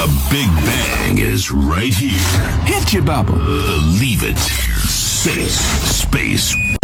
The Big Bang is right here. Hit you, Baba. Believe it. Space.